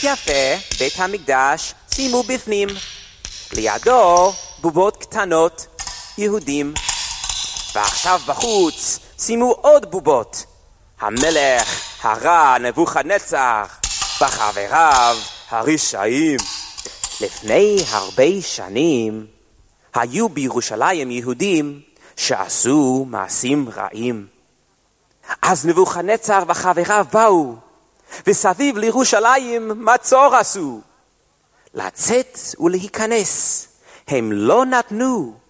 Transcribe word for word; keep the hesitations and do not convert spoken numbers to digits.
יפה, בית המקדש, שימו בפנים. לידו בובות קטנות, יהודים. ועכשיו בחוץ, שימו עוד בובות. המלך הרע נבוכדנצר, וחבריו הרשעים. לפני הרבה שנים, היו בירושלים יהודים שעשו מעשים רעים. אז נבוכדנצר וחבריו באו, וסביב לירושלים מצור עשו. לצאת ולהיכנס הם לא נתנו,